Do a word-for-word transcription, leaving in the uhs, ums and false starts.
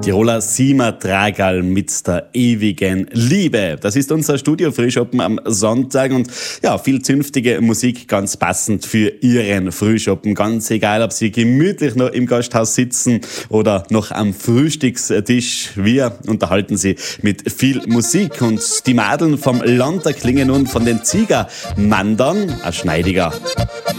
Tiroler Sima Tragal mit der ewigen Liebe. Das ist unser Studio-Frühschoppen am Sonntag und ja, viel zünftige Musik, ganz passend für Ihren Frühschoppen. Ganz egal, ob Sie gemütlich noch im Gasthaus sitzen oder noch am Frühstückstisch. Wir unterhalten Sie mit viel Musik und die Madeln vom Landtag klingen nun von den Ziegermandern, ein Schneidiger.